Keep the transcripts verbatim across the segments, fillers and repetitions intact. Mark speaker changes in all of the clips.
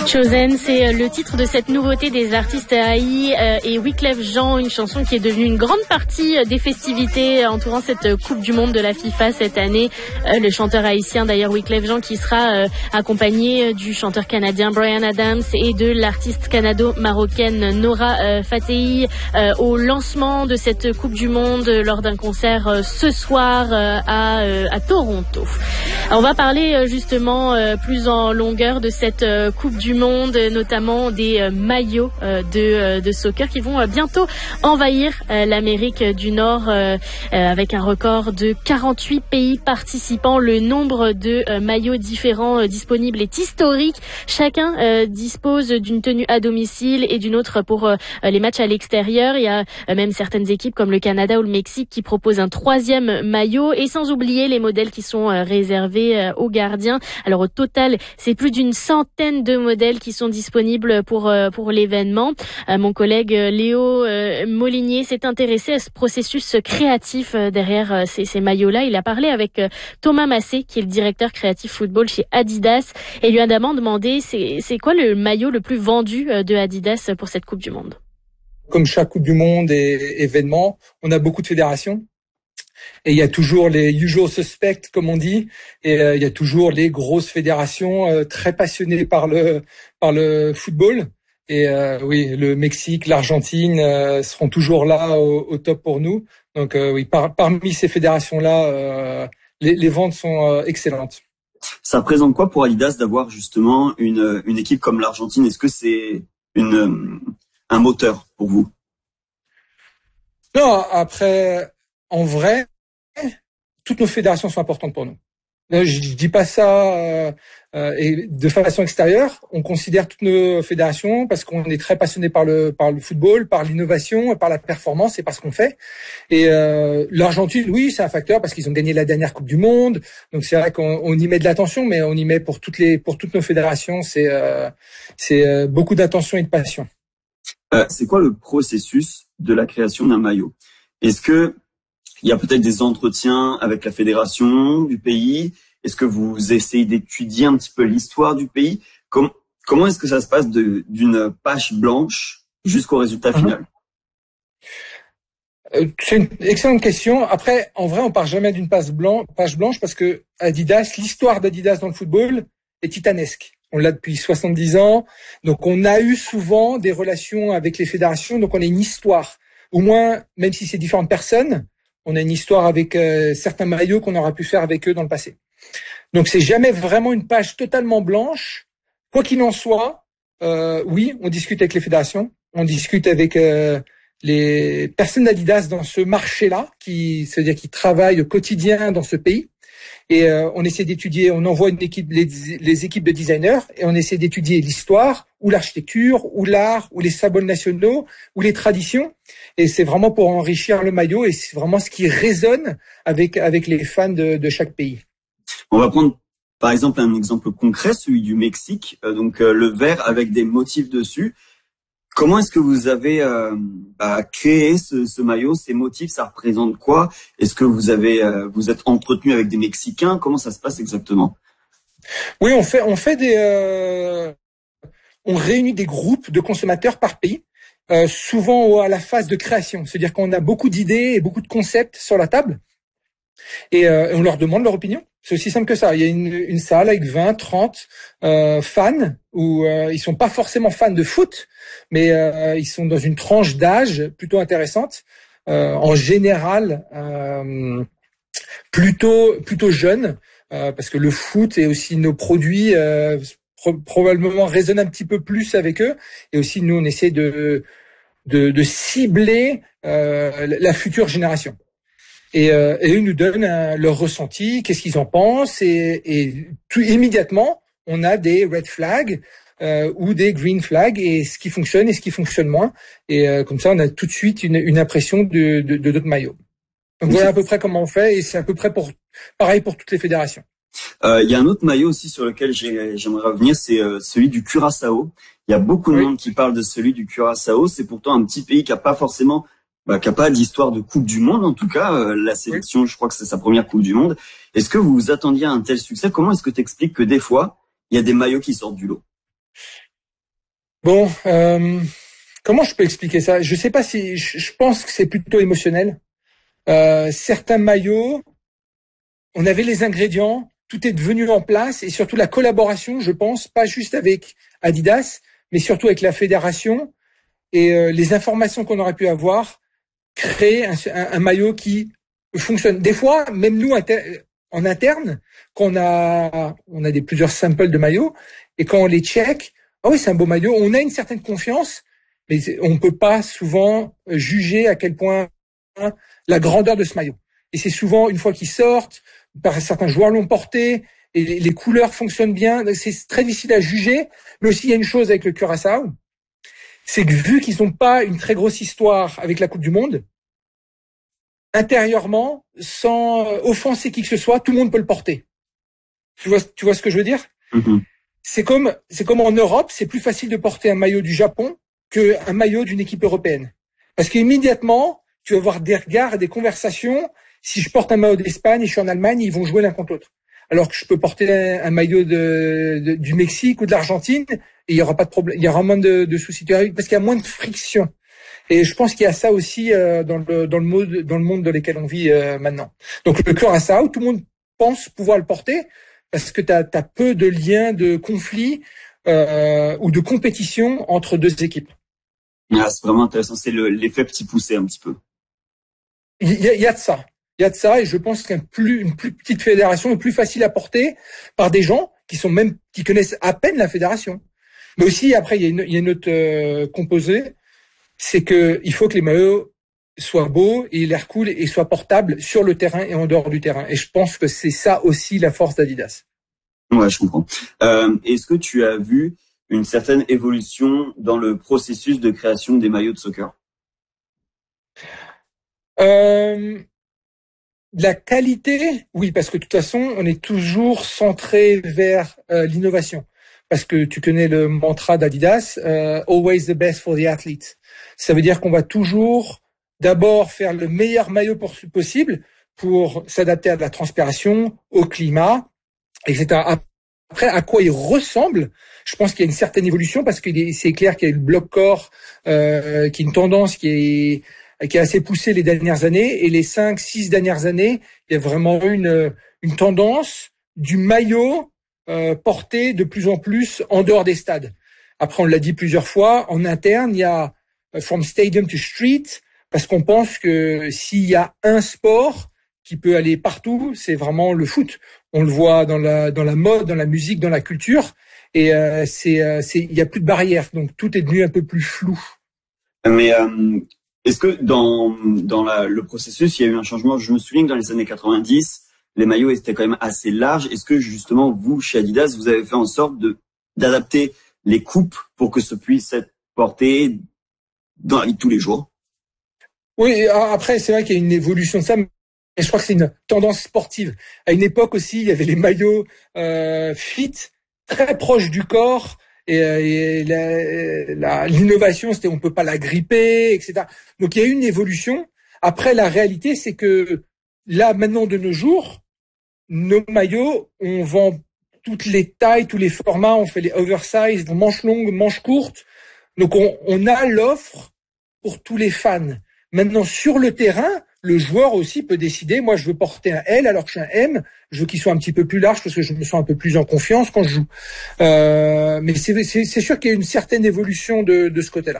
Speaker 1: Chosen, c'est le titre de cette nouveauté des artistes Haï euh, et Wyclef Jean, une chanson qui est devenue une grande partie des festivités entourant cette Coupe du Monde de la FIFA cette année. Euh, le chanteur haïtien d'ailleurs Wyclef Jean qui sera euh, accompagné du chanteur canadien Bryan Adams et de l'artiste canado-marocaine Nora euh, Fatehi euh, au lancement de cette Coupe du Monde lors d'un concert euh, ce soir euh, à, euh, à Toronto. Alors, on va parler euh, justement euh, plus en longueur de cette euh, Coupe du Monde, notamment des euh, maillots euh, de, euh, de soccer qui vont euh, bientôt envahir euh, l'Amérique du Nord euh, euh, avec un record de quarante-huit pays participants. Le nombre de euh, maillots différents euh, disponibles est historique. Chacun euh, dispose d'une tenue à domicile et d'une autre pour euh, les matchs à l'extérieur. Il y a euh, même certaines équipes comme le Canada ou le Mexique qui proposent un troisième maillot, et sans oublier les modèles qui sont euh, réservés euh, aux gardiens. Alors au total, c'est plus d'une centaine de modèles qui sont disponibles pour pour l'événement. Euh, mon collègue Léo euh, Molinier s'est intéressé à ce processus créatif euh, derrière euh, ces, ces maillots-là. Il a parlé avec euh, Thomas Massé, qui est le directeur créatif football chez Adidas, et lui a d'abord demandé c'est c'est quoi le maillot le plus vendu euh, de Adidas pour cette Coupe du Monde.
Speaker 2: Comme chaque Coupe du Monde et événement, on a beaucoup de fédérations. Et il y a toujours les usual suspects, comme on dit, et euh, il y a toujours les grosses fédérations euh, très passionnées par le par le football. Et euh, oui, le Mexique, l'Argentine euh, seront toujours là au, au top pour nous. Donc euh, oui, par, parmi ces fédérations-là, euh, les, les ventes sont euh, excellentes.
Speaker 3: Ça représente quoi pour Adidas d'avoir justement une une équipe comme l'Argentine? Est-ce que c'est une un moteur pour vous?
Speaker 2: Non, après, en vrai, toutes nos fédérations sont importantes pour nous. Je dis pas ça euh, euh, et de façon extérieure. On considère toutes nos fédérations parce qu'on est très passionné par le par le football, par l'innovation, par la performance et par ce qu'on fait. Et euh, l'Argentine, oui, c'est un facteur parce qu'ils ont gagné la dernière Coupe du Monde. Donc c'est vrai qu'on on y met de l'attention, mais on y met pour toutes les pour toutes nos fédérations, c'est euh, c'est euh, beaucoup d'attention et de passion.
Speaker 3: Euh, c'est quoi le processus de la création d'un maillot? Est-ce que il y a peut-être des entretiens avec la fédération du pays? Est-ce que vous essayez d'étudier un petit peu l'histoire du pays? Comment, comment est-ce que ça se passe de, d'une page blanche jusqu'au résultat final?
Speaker 2: Euh, c'est une excellente question. Après, en vrai, on part jamais d'une page blanche, page blanche parce que Adidas, l'histoire d'Adidas dans le football est titanesque. On l'a depuis soixante-dix ans. Donc, on a eu souvent des relations avec les fédérations. Donc, on a une histoire. Au moins, même si c'est différentes personnes, on a une histoire avec euh, certains maillots qu'on aura pu faire avec eux dans le passé. Donc, c'est jamais vraiment une page totalement blanche. Quoi qu'il en soit, euh, oui, on discute avec les fédérations, on discute avec euh, les personnes d'Adidas dans ce marché-là, qui, c'est-à-dire qui travaillent au quotidien dans ce pays. Et euh, on essaie d'étudier, on envoie une équipe, les, les équipes de designers, et on essaie d'étudier l'histoire, ou l'architecture, ou l'art, ou les symboles nationaux, ou les traditions. Et c'est vraiment pour enrichir le maillot, et c'est vraiment ce qui résonne avec avec les fans de, de chaque pays.
Speaker 3: On va prendre par exemple un exemple concret, celui du Mexique, euh, donc euh, le vert avec des motifs dessus. Comment est-ce que vous avez euh, bah, créé ce, ce maillot? Ces motifs, ça représente quoi? Est-ce que vous avez, euh, vous êtes entretenu avec des Mexicains? Comment ça se passe exactement?
Speaker 2: Oui, on fait, on fait des, euh, on réunit des groupes de consommateurs par pays, euh, souvent à la phase de création. C'est-à-dire qu'on a beaucoup d'idées et beaucoup de concepts sur la table, et, euh, et on leur demande leur opinion. C'est aussi simple que ça. Il y a une, une salle avec vingt, trente euh, fans où euh, ils sont pas forcément fans de foot, mais euh, ils sont dans une tranche d'âge plutôt intéressante. Euh, en général, euh, plutôt plutôt jeunes, euh, parce que le foot et aussi nos produits euh, pro- probablement résonnent un petit peu plus avec eux. Et aussi, nous, on essaie de de, de cibler euh, la future génération. Et, euh, et eux nous donnent un, leur ressenti, qu'est-ce qu'ils en pensent, et, et tout immédiatement, on a des red flags euh, ou des green flags, et ce qui fonctionne et ce qui fonctionne moins. Et euh, comme ça, on a tout de suite une, une impression de, de, de notre maillot. Donc voilà à peu près comment on fait, et c'est à peu près pour pareil pour toutes les fédérations.
Speaker 3: Euh, il y a un autre maillot aussi sur lequel j'ai, j'aimerais revenir, c'est euh, celui du Curaçao. Il y a beaucoup de oui. monde qui parle de celui du Curaçao. C'est pourtant un petit pays qui a pas forcément Bah, qui n'a pas d'histoire de Coupe du Monde, en tout cas. Euh, la sélection, oui. je crois que c'est sa première Coupe du Monde. Est-ce que vous vous attendiez à un tel succès? Comment est-ce que tu expliques que des fois, il y a des maillots qui sortent du lot?
Speaker 2: Bon, euh, comment je peux expliquer ça? Je sais pas si, je, je pense que c'est plutôt émotionnel. Euh, certains maillots, on avait les ingrédients, tout est devenu en place et surtout la collaboration, je pense, pas juste avec Adidas, mais surtout avec la fédération et euh, les informations qu'on aurait pu avoir, créer un, un, un maillot qui fonctionne. Des fois, même nous inter- en interne, quand on a on a des plusieurs samples de maillots et quand on les check, ah oui, c'est un beau maillot, on a une certaine confiance, mais on peut pas souvent juger à quel point la grandeur de ce maillot. Et c'est souvent une fois qu'ils sortent, par certains joueurs l'ont porté, et les, les couleurs fonctionnent bien. C'est très difficile à juger. Mais aussi, il y a une chose avec le Curaçao, c'est que vu qu'ils n'ont pas une très grosse histoire avec la Coupe du Monde, intérieurement, sans offenser qui que ce soit, tout le monde peut le porter. Tu vois, tu vois ce que je veux dire? Mm-hmm. C'est comme, c'est comme en Europe, c'est plus facile de porter un maillot du Japon qu'un maillot d'une équipe européenne. Parce qu'immédiatement, tu vas avoir des regards et des conversations. Si je porte un maillot d'Espagne et je suis en Allemagne, ils vont jouer l'un contre l'autre. Alors que je peux porter un, un maillot de, de, du Mexique ou de l'Argentine et il y aura pas de problème, il y aura moins de, de soucis parce qu'il y a moins de friction. Et je pense qu'il y a ça aussi euh, dans le dans le mode dans le monde dans lequel on vit euh, maintenant. Donc le Curaçao, tout le monde pense pouvoir le porter parce que tu as peu de liens de conflit euh, ou de compétition entre deux équipes.
Speaker 3: Ah, c'est vraiment intéressant, c'est le, l'effet petit poussé un petit peu.
Speaker 2: Il y a, il y a de ça. Il y a de ça et je pense qu'une plus, une plus petite fédération est plus facile à porter par des gens qui sont même qui connaissent à peine la fédération. Mais aussi après il y a une, il y a une autre euh, composée, c'est que il faut que les maillots soient beaux et l'air cool et soient portables sur le terrain et en dehors du terrain. Et je pense que c'est ça aussi la force d'Adidas.
Speaker 3: Ouais, je comprends. Euh, est-ce que tu as vu une certaine évolution dans le processus de création des maillots de soccer?
Speaker 2: Euh, la qualité, oui, parce que de toute façon, on est toujours centré vers euh, l'innovation. Parce que tu connais le mantra d'Adidas, euh, always the best for the athlete. Ça veut dire qu'on va toujours d'abord faire le meilleur maillot pour, possible pour s'adapter à la transpiration, au climat, et cetera. Après, à quoi il ressemble, je pense qu'il y a une certaine évolution parce que c'est clair qu'il y a eu le bloc corps, euh, qui est une tendance qui est qui est assez poussée les dernières années, et les cinq, six dernières années, il y a vraiment eu une, une tendance du maillot euh, porté de plus en plus en dehors des stades. Après, on l'a dit plusieurs fois, en interne, il y a from stadium to street, parce qu'on pense que s'il y a un sport qui peut aller partout, c'est vraiment le foot. On le voit dans la dans la mode, dans la musique, dans la culture, et euh, c'est euh, c'est il y a plus de barrières, donc tout est devenu un peu plus flou.
Speaker 3: Mais euh, est-ce que dans dans la, le processus, il y a eu un changement? Je me souviens que dans les années quatre-vingt-dix, les maillots étaient quand même assez larges. Est-ce que justement vous, chez Adidas, vous avez fait en sorte de d'adapter les coupes pour que ce puisse être porté dans la vie de tous les jours?
Speaker 2: Oui, après c'est vrai qu'il y a une évolution de ça. Et je crois que c'est une tendance sportive. À une époque aussi, il y avait les maillots euh, fit, très proches du corps, et, et la, la, l'innovation, c'était on peut pas la gripper, et cetera. Donc il y a eu une évolution. Après, la réalité, c'est que là, maintenant, de nos jours, nos maillots, on vend toutes les tailles, tous les formats, on fait les oversize, manches longues, manches courtes. Donc on, on a l'offre pour tous les fans. Maintenant, sur le terrain, le joueur aussi peut décider, moi je veux porter un L alors que je suis un M, je veux qu'il soit un petit peu plus large parce que je me sens un peu plus en confiance quand je joue. Euh, mais c'est, c'est, c'est sûr qu'il y a une certaine évolution de, de ce côté-là.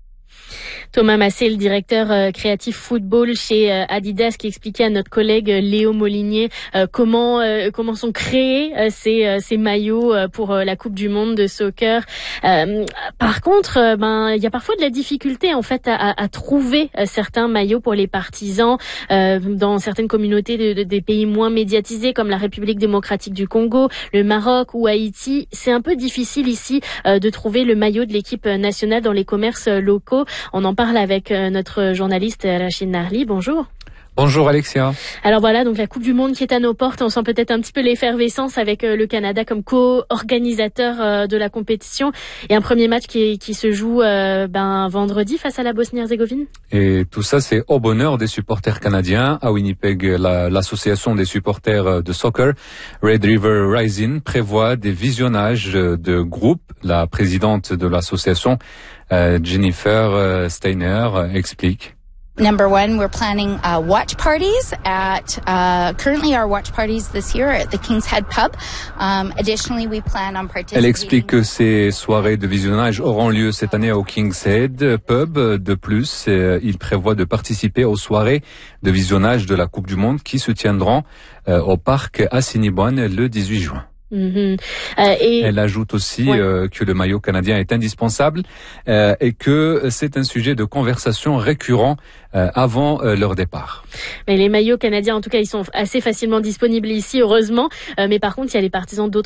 Speaker 1: Thomas Massé, le directeur euh, créatif football chez euh, Adidas, qui expliquait à notre collègue euh, Léo Molinier euh, comment euh, comment sont créés euh, ces euh, ces maillots euh, pour euh, la Coupe du Monde de soccer. Euh, par contre, euh, ben il y a parfois de la difficulté en fait à, à, à trouver euh, certains maillots pour les partisans euh, dans certaines communautés de, de, des pays moins médiatisés comme la République démocratique du Congo, le Maroc ou Haïti. C'est un peu difficile ici euh, de trouver le maillot de l'équipe nationale dans les commerces locaux. On en parle avec notre journaliste Rachid Narli. Bonjour.
Speaker 4: Bonjour Alexia.
Speaker 1: Alors voilà, donc la Coupe du Monde qui est à nos portes, on sent peut-être un petit peu l'effervescence avec le Canada comme co-organisateur de la compétition et un premier match qui, qui se joue euh, ben, vendredi face à la Bosnie-Herzégovine.
Speaker 4: Et tout ça, c'est au bonheur des supporters canadiens. À Winnipeg, la, l'association des supporters de soccer, Red River Rising, prévoit des visionnages de groupe. La présidente de l'association, euh, Jennifer Steiner, explique.
Speaker 5: Number one, we're planning uh, watch parties at, uh, currently our watch parties this year are at the King's Head Pub. Um, additionally, we plan on participating.
Speaker 4: Elle explique que ces soirées de visionnage auront lieu cette année au King's Head Pub. De plus, euh, il prévoit de participer aux soirées de visionnage de la Coupe du Monde qui se tiendront euh, au parc Assiniboine le dix-huit juin.
Speaker 1: Mmh. Euh, et
Speaker 4: Elle ajoute aussi
Speaker 1: ouais.
Speaker 4: euh, que le maillot canadien est indispensable euh, et que c'est un sujet de conversation récurrent euh, avant euh, leur départ.
Speaker 1: Mais les maillots canadiens, en tout cas, ils sont assez facilement disponibles ici, heureusement. Euh, mais par contre, il y a les partisans d'autres